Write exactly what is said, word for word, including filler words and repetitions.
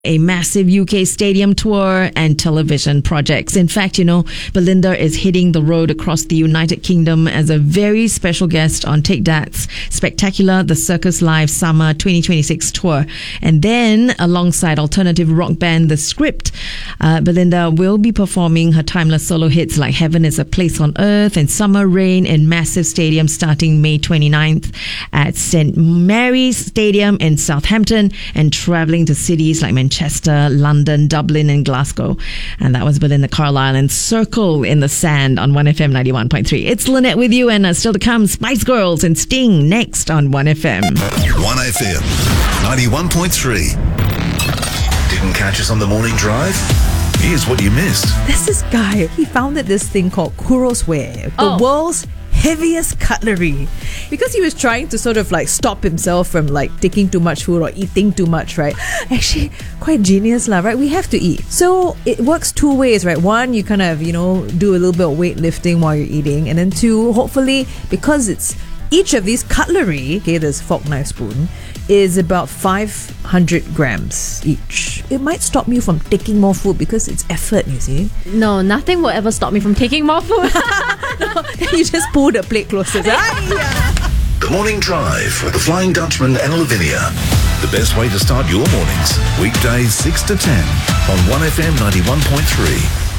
a massive U K stadium tour and television projects. In fact, you know, Belinda is hitting the road across the United Kingdom as a very special guest on Take That's spectacular The Circus Live Summer twenty twenty-six tour. And then, alongside alternative rock band The Script, uh, Belinda will be performing her timeless solo hits like Heaven is a Place on Earth and Summer Rain in massive stadiums starting May twenty-ninth at Saint Mary's Stadium in Southampton, and travelling to cities like Manchester, London, Dublin and Glasgow. And that was Belinda Carlisle and Circle in the Sand on one F M ninety-one point three. It's Lynette with you, and uh, still to come, Spice Girls and Sting next on one F M. one F M ninety-one point three. Didn't catch us on the morning drive? Here's what you missed. There's this guy, he founded this thing called Kuros Ware, the Oh. world's heaviest cutlery, because he was trying to sort of like stop himself from like taking too much food or eating too much, right? Actually, quite genius lah, right? We have to eat. So it works two ways, right? One, you kind of, you know, do a little bit of weightlifting while you're eating, and then two, hopefully, because it's each of these cutlery, okay, there's fork, knife, spoon, is about five hundred grams each. It might stop you from taking more food because it's effort, you see. No, nothing will ever stop me from taking more food. No, you just pull the plate closer. The Morning Drive with the Flying Dutchman and Lavinia. The best way to start your mornings. Weekdays six to ten on one F M ninety-one point three.